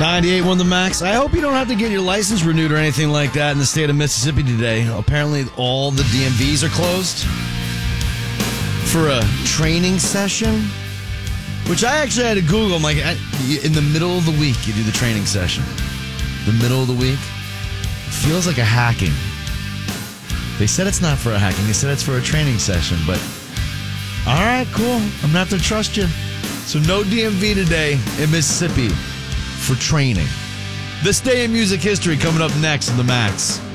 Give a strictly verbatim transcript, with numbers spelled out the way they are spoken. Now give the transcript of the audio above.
ninety-eight one The Max. I hope you don't have to get your license renewed or anything like that in the state of Mississippi today. Apparently, all the D M Vs are closed for a training session, which I actually had to Google. I'm like, in the middle of the week, you do the training session. The middle of the week feels like a hacking. They said it's not for a hacking. They said it's for a training session, but all right, cool. I'm going to have to trust you. So no D M V today in Mississippi for training. This day in music history coming up next on The Max.